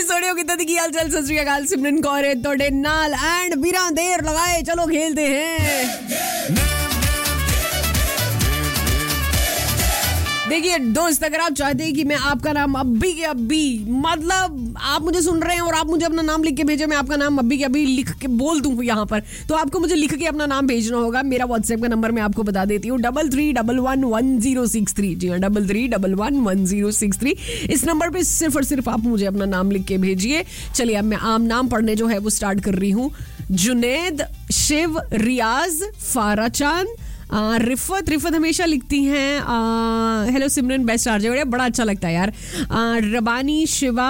सोडियो कितना की हाल चाल सत श्री अकाल सिमरन कौर है तोड़े नाल एंड बिना देर लगाए चलो खेलते हैं। देखिए दोस्त, अगर आप चाहते हैं कि मैं आपका नाम अभी के अभी, मतलब आप मुझे सुन रहे हैं और आप मुझे अपना नाम लिख के भेजो, मैं आपका नाम अभी के अभी लिख के बोल दूं यहाँ पर, तो आपको मुझे लिख के अपना नाम भेजना होगा। मेरा व्हाट्सएप का नंबर मैं आपको बता देती हूँ 33111063। जी हाँ, 33111063। इस नंबर पे सिर्फ और सिर्फ आप मुझे अपना नाम लिख के भेजिए। चलिए अब मैं आम नाम पढ़ने जो है वो स्टार्ट कर रही हूँ। जुनैद, शिव, रियाज, फारा चांद, रिफत हमेशा लिखती हैं हेलो सिमरन बेस्ट आरजे, बड़ा अच्छा लगता है यार। रबानी, शिवा,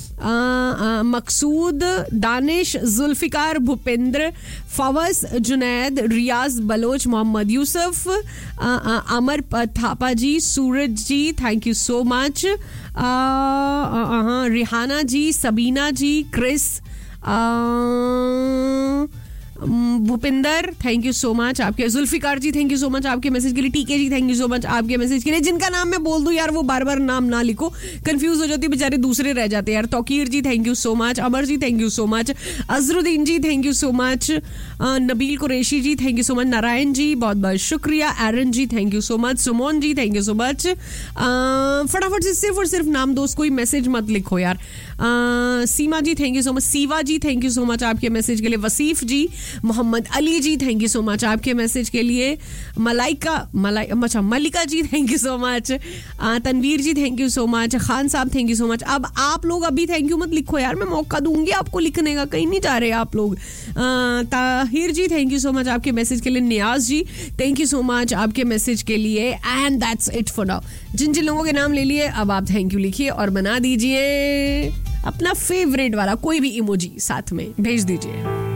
मकसूद, दानिश, जुल्फिकार, भूपेंद्र, फवस, जुनैद, रियाज, Bloch, Mohammad Yusuf, Amar Thapa ji, Suraj ji thank you so much, Rihanna ji, Sabina ji, Chris, Bhupinder thank you so much आपके, जुल्फिकार जी थैंक यू सो मच आपके मैसेज के लिए, टीके जी थैंक यू सो मच आपके मैसेज के लिए। जिनका नाम मैं बोल दूं यार वो बार बार नाम ना लिखो, कंफ्यूज हो जाती है बेचारे, दूसरे रह जाते हैं यार। तौकीर जी thank you so much, Amar ji thank you so much, Azharuddin ji thank you so much, Nabeel Qureshi ji thank you so much, Narayan ji बहुत बहुत शुक्रिया, एरन जी thank you so much, Sumon ji thank you so much. फटाफट से सिर्फ और सिर्फ नाम दोस्त, कोई मैसेज मत लिखो यार। सीमा जी thank you so much, Siva ji thank you so much आपके मैसेज के लिए, वसीफ जी, मोहम्मद अली जी थैंक यू सो मच आपके मैसेज के लिए, मलिका जी thank you so much, Tanveer ji thank you so much, Khan साहब थैंक यू सो मच। अब आप लोग अभी थैंक यू मत लिखो यार, मैं मौका दूंगी आपको लिखने का, कहीं नहीं जा रहे आप लोग। ताहिर जी थैंक यू सो मच आपके मैसेज के लिए, नियाज जी थैंक यू सो मच आपके मैसेज के लिए, and that's it for now. जिन जिन लोगों के नाम ले लिए अब आप थैंक यू लिखिए और बना दीजिए अपना फेवरेट वाला कोई भी इमोजी, साथ में भेज दीजिए।